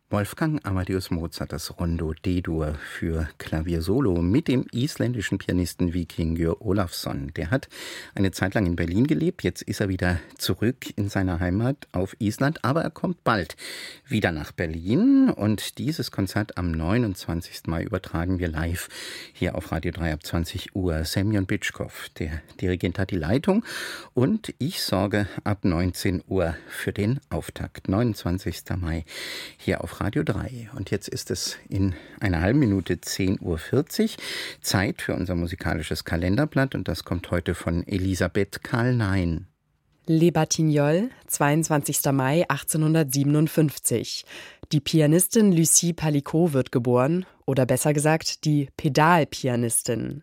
Wolfgang Amadeus Mozart, das Rondo D-Dur für Klaviersolo mit dem isländischen Pianisten Víkingur Ólafsson. Der hat eine Zeit lang in Berlin gelebt, jetzt ist er wieder zurück in seiner Heimat auf Island, aber er kommt bald wieder nach Berlin und dieses Konzert am 29. Mai übertragen wir live hier auf Radio 3 ab 20 Uhr. Semyon Bitschkov, der Dirigent, hat die Leitung und ich sorge ab 19 Uhr für den Auftakt. 29. Mai hier auf Radio 3. Und jetzt ist es in einer halben Minute 10.40 Uhr. Zeit für unser musikalisches Kalenderblatt und das kommt heute von Elisabeth Karl-Nein. Les Batignolles, 22. Mai 1857. Die Pianistin Lucie Palicot wird geboren, oder besser gesagt, die Pedalpianistin.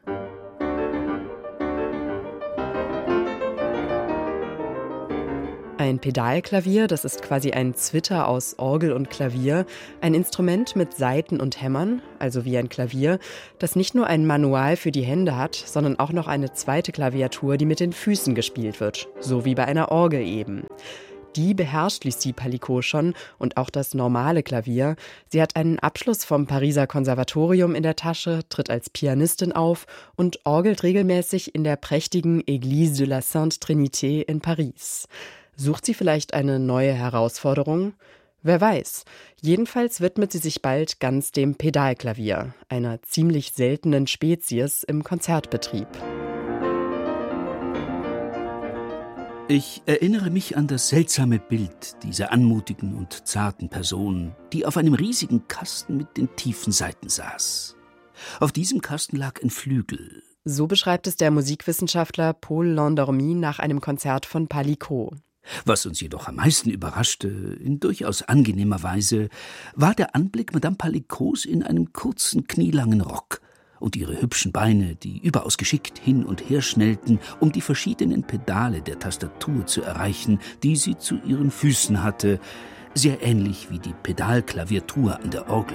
Ein Pedalklavier, das ist quasi ein Zwitter aus Orgel und Klavier, ein Instrument mit Saiten und Hämmern, also wie ein Klavier, das nicht nur ein Manual für die Hände hat, sondern auch noch eine zweite Klaviatur, die mit den Füßen gespielt wird, so wie bei einer Orgel eben. Die beherrscht Lucie Palicot schon und auch das normale Klavier. Sie hat einen Abschluss vom Pariser Konservatorium in der Tasche, tritt als Pianistin auf und orgelt regelmäßig in der prächtigen Église de la Sainte Trinité in Paris. Sucht sie vielleicht eine neue Herausforderung? Wer weiß. Jedenfalls widmet sie sich bald ganz dem Pedalklavier, einer ziemlich seltenen Spezies im Konzertbetrieb. Ich erinnere mich an das seltsame Bild dieser anmutigen und zarten Person, die auf einem riesigen Kasten mit den tiefen Saiten saß. Auf diesem Kasten lag ein Flügel. So beschreibt es der Musikwissenschaftler Paul Landormy nach einem Konzert von Palicot. Was uns jedoch am meisten überraschte, in durchaus angenehmer Weise, war der Anblick Madame Palicots in einem kurzen, knielangen Rock und ihre hübschen Beine, die überaus geschickt hin und her schnellten, um die verschiedenen Pedale der Tastatur zu erreichen, die sie zu ihren Füßen hatte, sehr ähnlich wie die Pedalklaviatur an der Orgel.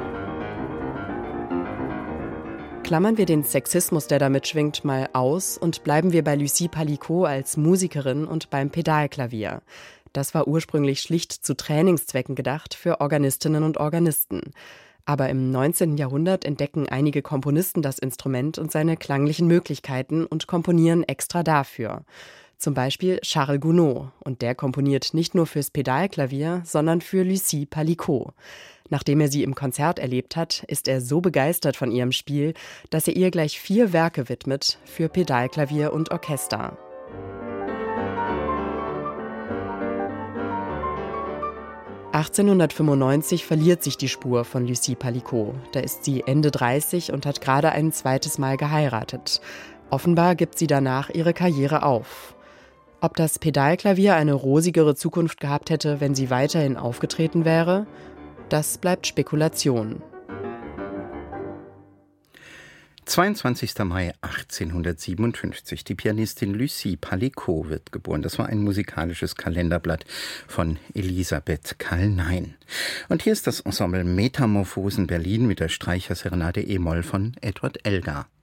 Klammern wir den Sexismus, der da mitschwingt, mal aus und bleiben wir bei Lucie Palicot als Musikerin und beim Pedalklavier. Das war ursprünglich schlicht zu Trainingszwecken gedacht für Organistinnen und Organisten. Aber im 19. Jahrhundert entdecken einige Komponisten das Instrument und seine klanglichen Möglichkeiten und komponieren extra dafür. Zum Beispiel Charles Gounod, und der komponiert nicht nur fürs Pedalklavier, sondern für Lucie Palicot. Nachdem er sie im Konzert erlebt hat, ist er so begeistert von ihrem Spiel, dass er ihr gleich 4 Werke widmet für Pedalklavier und Orchester. (1895) verliert sich die Spur von Lucie Palicot. Da ist sie Ende 30 und hat gerade ein zweites Mal geheiratet. Offenbar gibt sie danach ihre Karriere auf. Ob das Pedalklavier eine rosigere Zukunft gehabt hätte, wenn sie weiterhin aufgetreten wäre? Das bleibt Spekulation. 22. Mai 1857. Die Pianistin Lucie Palicot wird geboren. Das war ein musikalisches Kalenderblatt von Elisabeth Karl-Nein. Und hier ist das Ensemble Metamorphosen Berlin mit der Streicherserenade E-Moll von Edward Elgar.